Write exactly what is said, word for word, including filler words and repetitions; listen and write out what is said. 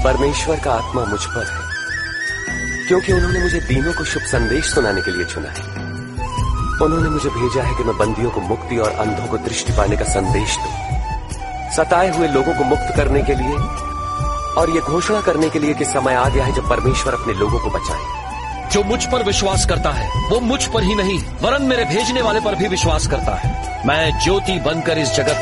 परमेश्वर का आत्मा मुझ पर है, क्योंकि उन्होंने मुझे दीनों को शुभ संदेश सुनाने के लिए चुना है। उन्होंने मुझे भेजा है कि मैं बंदियों को मुक्ति और अंधों को दृष्टि पाने का संदेश दूं, सताए हुए लोगों को मुक्त करने के लिए और ये घोषणा करने के लिए कि समय आ गया है जब परमेश्वर अपने लोगों को बचाए। जो मुझ पर विश्वास करता है वो मुझ पर ही नहीं वरन मेरे भेजने वाले पर भी विश्वास करता है। मैं ज्योति बनकर इस जगत